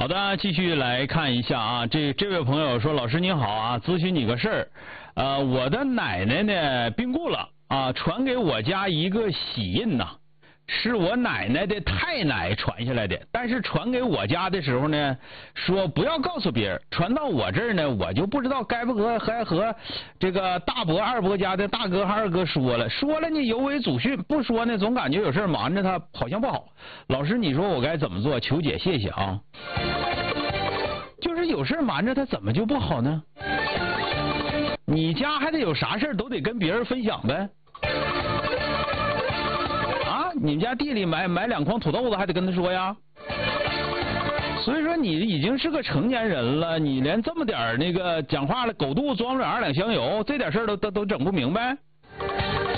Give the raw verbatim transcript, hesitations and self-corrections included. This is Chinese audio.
好的，继续来看一下啊，这这位朋友说，老师你好啊，咨询你个事儿，呃，我的奶奶呢病故了啊，传给我家一个喜印呐，是我奶奶的太奶传下来的，但是传给我家的时候呢，说不要告诉别人，传到我这儿呢，我就不知道该不该和和这个大伯二伯家的大哥和二哥说了，说了呢有违祖训，不说呢总感觉有事瞒着他好像不好。老师你说我该怎么做？求解，谢谢啊。就是有事瞒着他怎么就不好呢？你家还得有啥事都得跟别人分享呗。你们家地里买买两筐土豆子还得跟他说呀，所以说你已经是个成年人了，你连这么点那个讲话了狗肚子装不了二两香油，这点事儿都都都整不明白。